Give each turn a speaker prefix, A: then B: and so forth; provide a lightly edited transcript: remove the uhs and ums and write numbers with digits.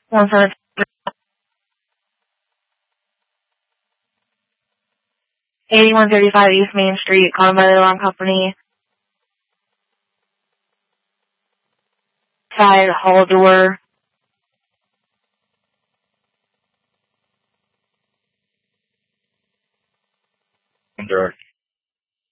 A: One seven 8135 East Main Street, called by the wrong company. Side hall door.
B: Direct.